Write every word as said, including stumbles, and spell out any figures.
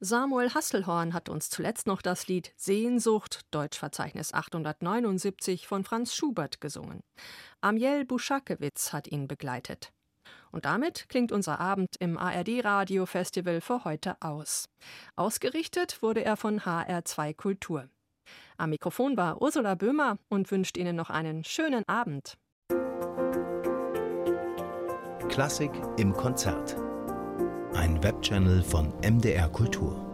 Samuel Hasselhorn hat uns zuletzt noch das Lied Sehnsucht, Deutschverzeichnis achthundertneunundsiebzig von Franz Schubert gesungen. Amiel Buschakewitz hat ihn begleitet. Und damit klingt unser Abend im A R D-Radio-Festival für heute aus. Ausgerichtet wurde er von H R zwei Kultur. Am Mikrofon war Ursula Böhmer und wünscht Ihnen noch einen schönen Abend. Klassik im Konzert. Ein Webchannel von M D R Kultur.